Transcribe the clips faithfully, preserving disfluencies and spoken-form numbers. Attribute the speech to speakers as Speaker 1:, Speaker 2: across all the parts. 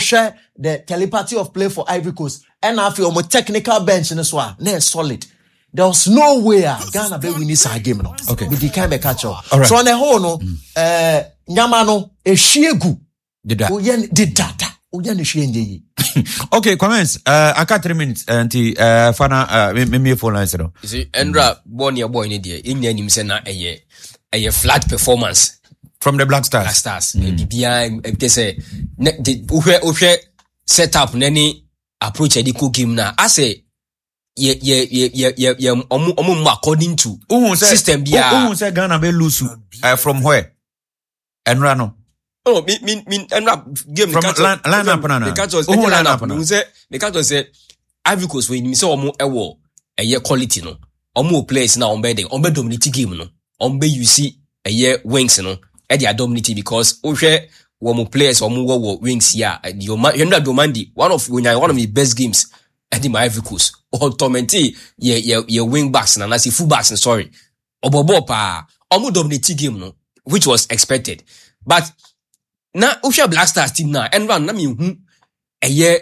Speaker 1: share the telepathy of play for Ivory Coast. And I feel my technical bench in this one, they're solid. There was no way Ghana be winning this game no.
Speaker 2: Okay.
Speaker 1: With the kind of catch up.
Speaker 2: Right.
Speaker 1: So on the whole no, mm. uh, Nyamano e shiegu.
Speaker 2: Did that?
Speaker 1: Oyen did that. Oyen shienye.
Speaker 2: Okay, comments. Uh, I got three minutes. Until uh, Fana, uh, me me phone line zero.
Speaker 3: You see, Endra born your boy in India. India him say na a a flat performance
Speaker 2: from the Black Stars.
Speaker 3: Black Stars. The behind they say the uhe uhe set up any approach any cool game na. I say. Yeah, yeah, yeah, yeah, yeah, yeah. Omu, omu, according to
Speaker 2: Umu say,
Speaker 3: system, yeah.
Speaker 2: Umu say Ghana be lose uh, from where? Enrano.
Speaker 3: Oh, me, me, me, Enra game
Speaker 2: from land land up na.
Speaker 3: The catch was the land up. We say the catch was say Ivory Coast when me say omu ewo a year quality no. Omu players na ombe de ombe dominate game no. Ombe you see a year wings no. E dey dominate because ohwe omu players omu wo wings here. You Henry Domandi one of one of the best games. Edi my Ivory Coast or tormenti ye ye ye wing backs na na si full backs sorry obobo pa omo dominate game no which was expected but na Usha Black Stars team na and run na me hu eye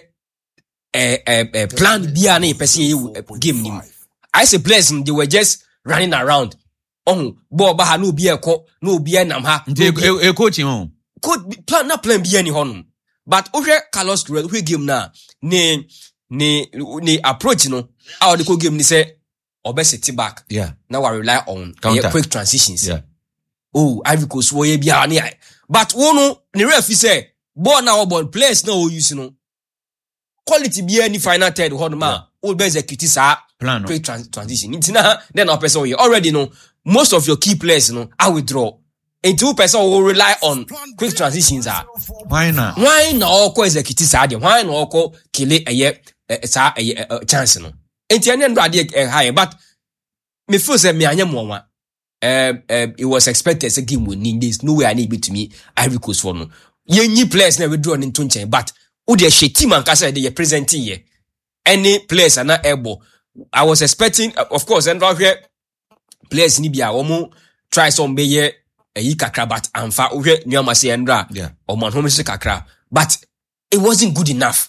Speaker 3: eh eh plan bia na person ye game nim I say players they were just running around oh ball ba ha no bi ekọ no bi enam ha
Speaker 2: e coach him
Speaker 3: could plan na plan bia ni honum but Usha Carlos Queiroz we game na ne Ni ni approach no how the game ni say obesity back
Speaker 2: yeah
Speaker 3: now I rely on
Speaker 2: Counter.
Speaker 3: quick transitions
Speaker 2: yeah
Speaker 3: oh Ivory Coast wo ye bia ni but wo no ni ref say ball na ball players na o use no quality bia ni final third ho no ma o be execute sa
Speaker 2: plan no.
Speaker 3: quick trans- transition ntina then our person you already know most of your key players no I withdraw into person will rely on quick transitions are
Speaker 2: why not
Speaker 3: why na oko execute sa de why na oko kile eye sa a chance no enti ene ndo ade high but me feel say me anya mo wa eh it was expected say game will need this no way I need to me Ivory Coast for no yenyi players na withdraw into nchen but who dey she team and kasa dey presenting here any players are not able I was expecting of course and right here players ni bia omo try some be here eyi kakra but amfa uhwe nyama say ndra o man home say kakra but it wasn't good enough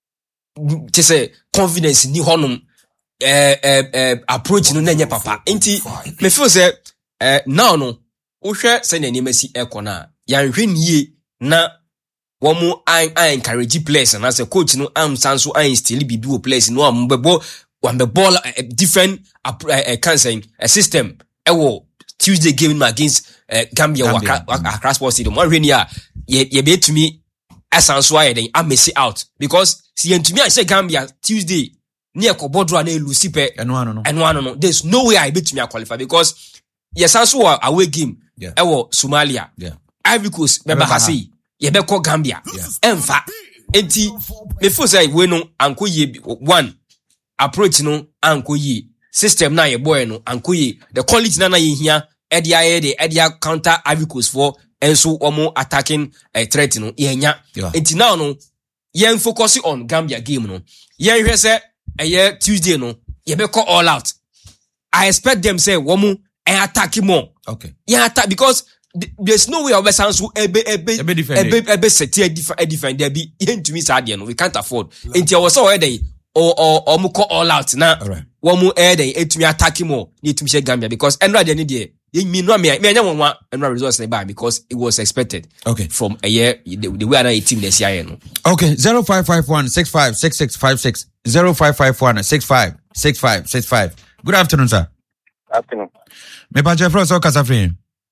Speaker 3: to say confidence ni honum eh eh eh approach no nanye papa enti me feel say eh now no uhwe say na nimasi ekona yan hwe nie na womu I I encourage players and as a coach no am sanso I still be do players no am bebo one the ball a different a cancer a system ewo Tuesday game against uh, Gambia or Accra Sports Stadium one rainy year ye be to me asanso aye den amesi out because see to me I say Gambia Tuesday near Kobodro na Lucipe
Speaker 2: and one no
Speaker 3: and one no there's no way I be to me qualify because yes asanso away game
Speaker 2: yeah.
Speaker 3: ewo Somalia
Speaker 2: yeah
Speaker 3: Ivory Coast be bahasi ye be call Gambia emfa enti me feel say we no anko ye one approach no anko ye system na ye boy no anko ye the quality na na ye hia edia ye de edia counter Ivory Coast for enso omo attacking a uh, threat no ye nya enti now no ye focus on Gambia game no ye hwe say eh Tuesday no ye be call all out I expect them say womu and attack more
Speaker 2: okay
Speaker 3: yeah attack because there's no way of Sansu ebe ebe ebe ebe set a different defend there be into sad no we can't afford enti I was so ready or or or mu call all out na one mu air dey etumi attack more need to share Gambia because enra dey need dey me no me me anya one enra results na because it was expected
Speaker 2: okay
Speaker 3: from a year the, the way na team this year no
Speaker 2: okay zero five five one six five six six five six zero five five one six five six five six five good afternoon sir
Speaker 4: afternoon
Speaker 2: me pa Jeffrey so kasafin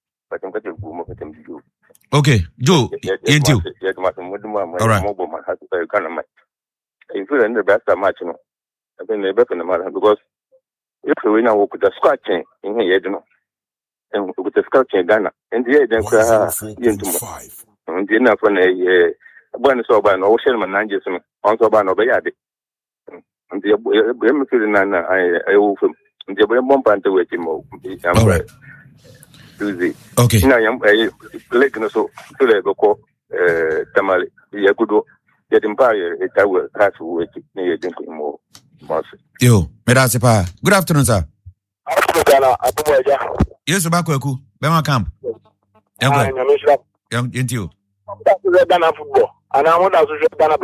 Speaker 2: okay Joe ain't you all right
Speaker 4: if you the best match no I think the best in the matter because if we now with the scratching in here you know and with the scratching Ghana and the then into and the enough when a one so by no ocean man nine just on so by no bayade and the I'm feeling I I will from the bomb and the way to Tuesday.
Speaker 2: Okay.
Speaker 4: Now I'm a lake no so to the go uh tamale ya kudo ya empire it will have to wait near drinking more.
Speaker 2: Yo, me da se pa. Good afternoon sir. Yes ba kwaku. Be ma camp. Young Young into you.
Speaker 4: That's Ghana football. And I want to Ghana